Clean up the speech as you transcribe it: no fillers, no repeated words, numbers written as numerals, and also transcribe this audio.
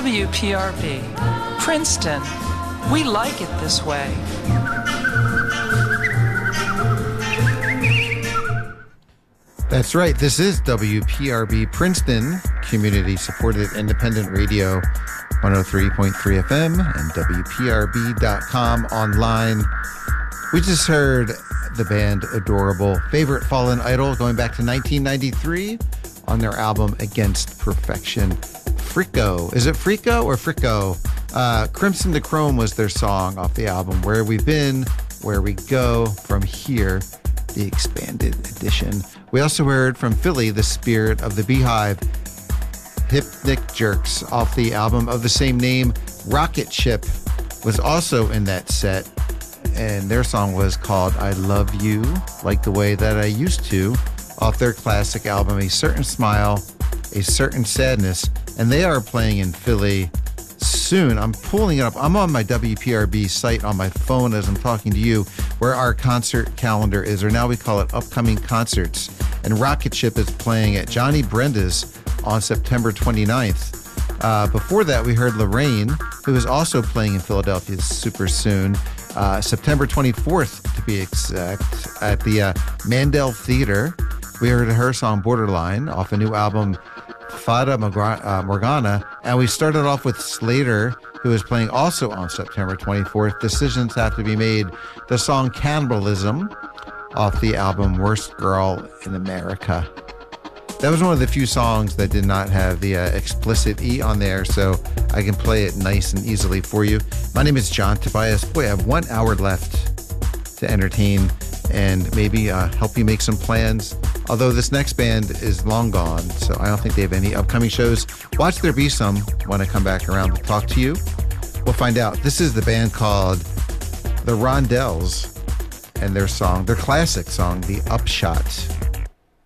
WPRB, Princeton. We like it this way. That's right. This is WPRB Princeton, community-supported independent radio, 103.3 FM and WPRB.com online. We just heard the band Adorable, Favorite Fallen Idol, going back to 1993 on their album Against Perfection. Frico. Is it Frico or Frico? Crimson to Chrome was their song off the album Where We've Been, Where We Go From Here, the expanded edition. We also heard from Philly, The Spirit of the Beehive, Hypnic Jerks off the album of the same name. Rocket Ship was also in that set, and their song was called I Love You Like the Way That I Used to off their classic album A Certain Smile, A Certain Sadness, and they are playing in Philly soon. I'm pulling it up. I'm on my WPRB site on my phone as I'm talking to you, where our concert calendar is, or now we call it upcoming concerts. And Rocket Ship is playing at Johnny Brenda's on September 29th. Before that, we heard Lorraine, who is also playing in Philadelphia super soon, September 24th to be exact, at the Mandel Theater. We heard her song Borderline off a new album, Fata Morgana, and we started off with Slater, who is playing also on September 24th. Decisions Have to Be Made, the song Cannibalism off the album Worst Girl in America. That was one of the few songs that did not have the explicit E on there, so I can play it nice and easily for you. My name is John Tobias. Boy, I have 1 hour left to entertain and maybe help you make some plans. Although this next band is long gone, so I don't think they have any upcoming shows. Watch there be some when I come back around to talk to you. We'll find out. This is the band called The Rondells and their song, their classic song, The Upshot.